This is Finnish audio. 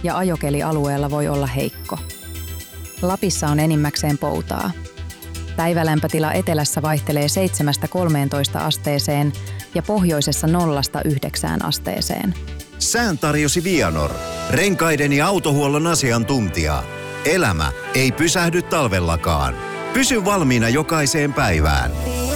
ja ajokelialueella voi olla heikko. Lapissa on enimmäkseen poutaa. Päivälämpötila etelässä vaihtelee 7–13 asteeseen ja pohjoisessa 0–9 asteeseen. Sään tarjosi Vianor, renkaiden ja autohuollon asiantuntija. Elämä ei pysähdy talvellakaan. Pysy valmiina jokaiseen päivään.